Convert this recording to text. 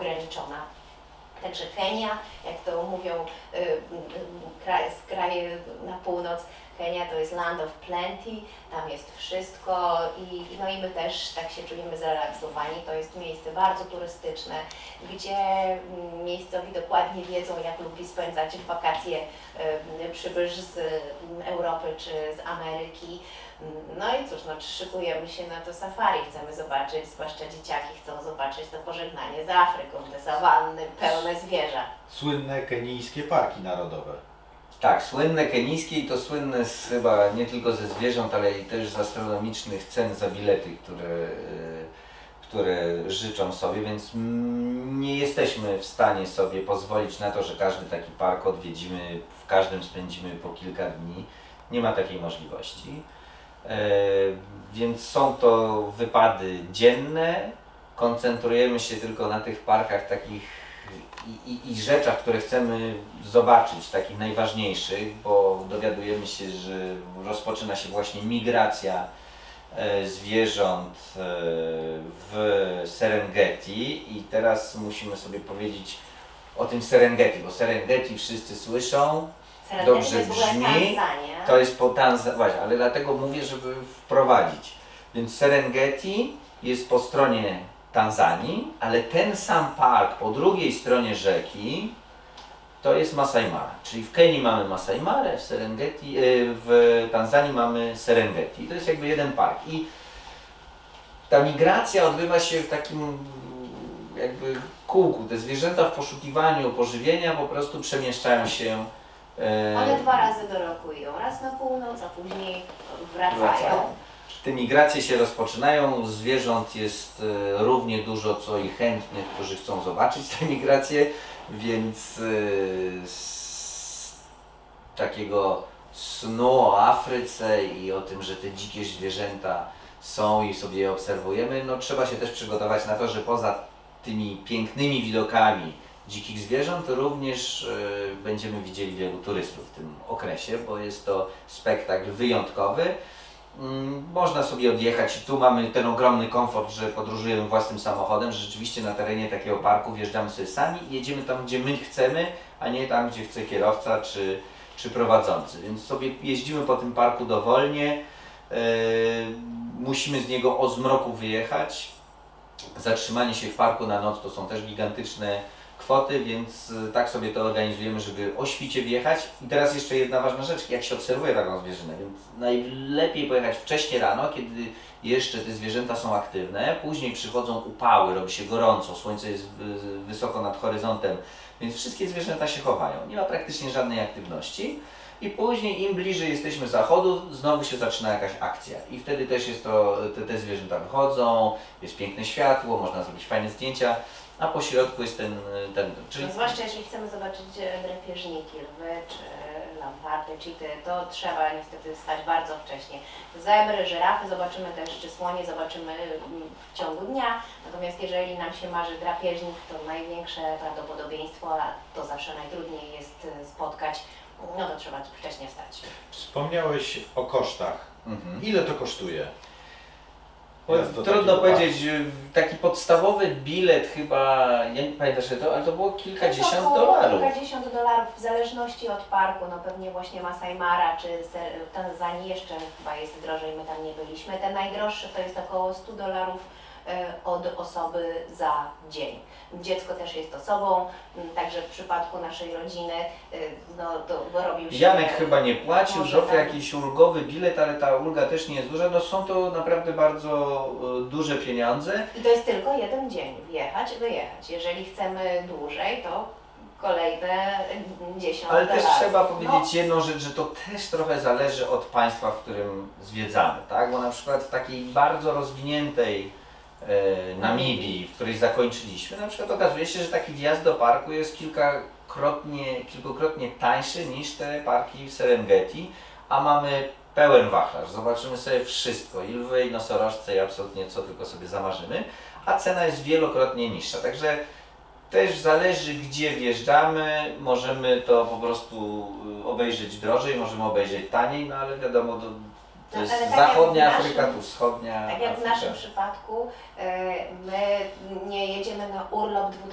ograniczona. Także Kenia, jak to mówią kraje na północ, Kenia to jest land of plenty, tam jest wszystko i my też tak się czujemy zrelaksowani. To jest miejsce bardzo turystyczne, gdzie miejscowi dokładnie wiedzą, jak lubi spędzać wakacje przybysz z Europy czy z Ameryki. No i cóż, szykujemy się na to safari, chcemy zobaczyć, zwłaszcza dzieciaki chcą zobaczyć to pożegnanie z Afryką, te sawanny pełne zwierza. Słynne kenijskie parki narodowe. Tak, słynne kenijskie i to słynne chyba nie tylko ze zwierząt, ale i też z astronomicznych cen za bilety, które życzą sobie, więc nie jesteśmy w stanie sobie pozwolić na to, że każdy taki park odwiedzimy, w każdym spędzimy po kilka dni. Nie ma takiej możliwości. Więc są to wypady dzienne, koncentrujemy się tylko na tych parkach takich i rzeczach, które chcemy zobaczyć, takich najważniejszych, bo dowiadujemy się, że rozpoczyna się właśnie migracja zwierząt w Serengeti i teraz musimy sobie powiedzieć o tym Serengeti, bo Serengeti wszyscy słyszą, Serengeti dobrze to jest brzmi, Tanzania. to jest po Tanzanii, właśnie, ale dlatego mówię, żeby wprowadzić. Więc Serengeti jest po stronie Tanzanii, ale ten sam park po drugiej stronie rzeki to jest Masai Mara. Czyli w Kenii mamy Masai Marę, w Tanzanii mamy Serengeti. To jest jakby jeden park. I ta migracja odbywa się w takim jakby kółku. Te zwierzęta w poszukiwaniu pożywienia po prostu przemieszczają się. One 2 razy do roku idą, raz na północ, a później wracają. Te migracje się rozpoczynają, zwierząt jest równie dużo co i chętnych, którzy chcą zobaczyć te migracje, więc z takiego snu o Afryce i o tym, że te dzikie zwierzęta są i sobie je obserwujemy, no trzeba się też przygotować na to, że poza tymi pięknymi widokami dzikich zwierząt również będziemy widzieli wielu turystów w tym okresie, bo jest to spektakl wyjątkowy. Można sobie odjechać i tu mamy ten ogromny komfort, że podróżujemy własnym samochodem, że rzeczywiście na terenie takiego parku wjeżdżamy sobie sami i jedziemy tam, gdzie my chcemy, a nie tam, gdzie chce kierowca czy prowadzący. Więc sobie jeździmy po tym parku dowolnie, musimy z niego o zmroku wyjechać. Zatrzymanie się w parku na noc to są też gigantyczne kwoty, więc tak sobie to organizujemy, żeby o świcie wjechać. I teraz jeszcze jedna ważna rzecz, jak się obserwuje taką zwierzynę, więc najlepiej pojechać wcześnie rano, kiedy jeszcze te zwierzęta są aktywne, później przychodzą upały, robi się gorąco, słońce jest wysoko nad horyzontem, więc wszystkie zwierzęta się chowają, nie ma praktycznie żadnej aktywności. I później im bliżej jesteśmy zachodu, znowu się zaczyna jakaś akcja. I wtedy też jest to, te zwierzęta wychodzą, jest piękne światło, można zrobić fajne zdjęcia, a po środku jest czyli... No zwłaszcza jeżeli chcemy zobaczyć drapieżniki, lwy czy lamparty, cheaty, to trzeba niestety wstać bardzo wcześnie. Zebry, żyrafy zobaczymy też, czy słonie zobaczymy w ciągu dnia, natomiast jeżeli nam się marzy drapieżnik, to największe prawdopodobieństwo, a to zawsze najtrudniej jest spotkać, no to trzeba wcześnie wstać. Wspomniałeś o kosztach. Ile to kosztuje? Trudno powiedzieć, taki podstawowy bilet chyba, ja nie pamiętam, ale to było kilkadziesiąt dolarów. Kilkadziesiąt dolarów w zależności od parku, no pewnie właśnie Masai Mara czy Tanzanii jeszcze chyba jest drożej, my tam nie byliśmy. Te najdroższe to jest około 100 dolarów od osoby za dzień. Dziecko też jest osobą, także w przypadku naszej rodziny no, to robił się... Janek chyba nie płacił, Zofia jakiś ulgowy bilet, ale ta ulga też nie jest duża, no są to naprawdę bardzo duże pieniądze. I to jest tylko jeden dzień, wjechać, wyjechać. Jeżeli chcemy dłużej, to kolejne 10 Ale też dolarów. trzeba powiedzieć jedną rzecz, że to też trochę zależy od państwa, w którym zwiedzamy, tak? Bo na przykład w takiej bardzo rozwiniętej Namibii, w której zakończyliśmy, na przykład okazuje się, że taki wjazd do parku jest kilkukrotnie tańszy niż te parki w Serengeti, a mamy pełen wachlarz. Zobaczymy sobie wszystko, i lwy, i nosorożce, i absolutnie co tylko sobie zamarzymy, a cena jest wielokrotnie niższa. Także też zależy, gdzie wjeżdżamy, możemy to po prostu obejrzeć drożej, możemy obejrzeć taniej, no ale wiadomo, to jest tak zachodnia Afryka, tu wschodnia Tak jak Afryka. w naszym przypadku, my nie jedziemy na urlop